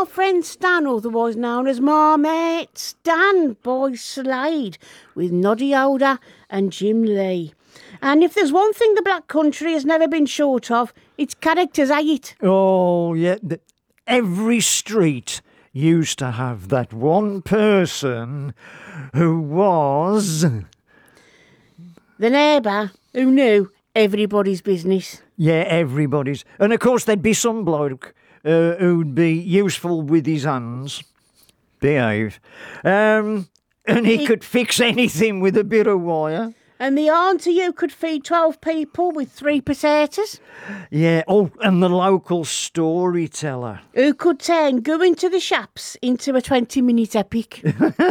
our friend Stan, otherwise known as Marmite Stan, by Slade, with Noddy Holder and Jim Lee. And if there's one thing the Black Country has never been short of, it's characters, ain't it? Oh, yeah. Every street used to have that one person who was... The neighbour who knew everybody's business. Yeah, everybody's. And of course there'd be some bloke who'd be useful with his hands. Behave. And he could fix anything with a bit of wire. And the auntie who could feed 12 people with 3 potatoes. Yeah, oh, and the local storyteller. Who could turn going to the shops into a 20-minute epic.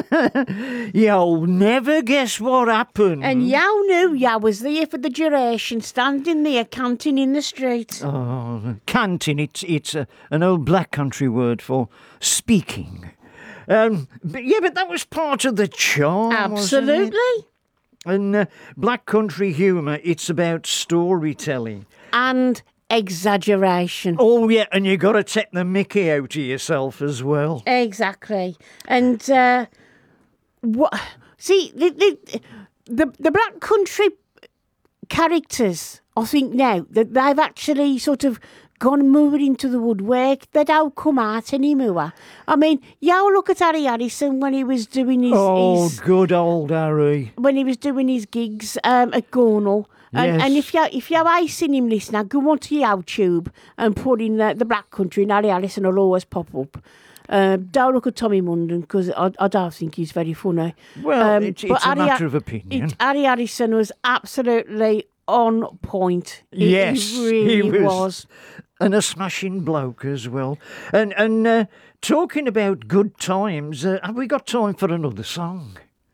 You'll never guess what happened. And you knew you was there for the duration, standing there canting in the street. Oh, canting, it's an old Black Country word for speaking. But that was part of the charm, Absolutely. wasn't it? And Black Country humour, it's about storytelling. And exaggeration. Oh, yeah, and you got to take the mickey out of yourself as well. Exactly. And, what? See, the Black Country characters, I think now, that they've actually sort of gone more into the woodwork. They don't come out anymore. I mean, you look at Harry Harrison when he was doing his good old Harry. When he was doing his gigs at Gornal. And Yes. if you're icing him, listener, go onto YouTube and put in the Black Country, and Harry Harrison will always pop up. Don't look at Tommy Munden, because I don't think he's very funny. Well, it's a matter of opinion. Harry Harrison was absolutely on point. Yes, he really was. And a smashing bloke as well. And talking about good times, have we got time for another song?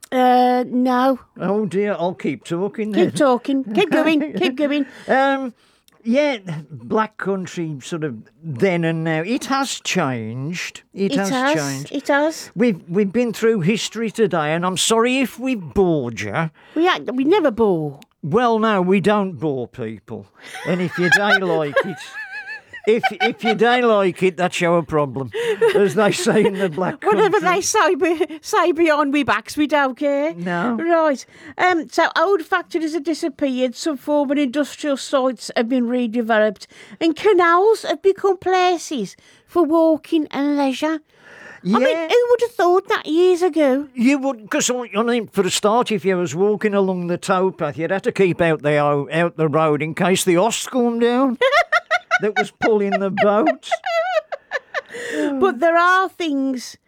No. Oh dear, I'll keep talking then. Keep talking. Keep going. Keep going. Yeah, Black Country sort of then and now. It has changed. It has changed. It has. We've been through history today, and I'm sorry if we bored you. We never bore. Well, no, we don't bore people. And if you don't like it... If you don't like it, that's your problem, as they say in the Black Country. Whatever they say behind we backs, we don't care. No. Right. So old factories have disappeared, some former industrial sites have been redeveloped, and canals have become places for walking and leisure. Yeah. I mean, who would have thought that years ago? You would, because I mean, for a start, if you was walking along the towpath, you'd have to keep out the road in case the oss come down. That was pulling the boat. But there are things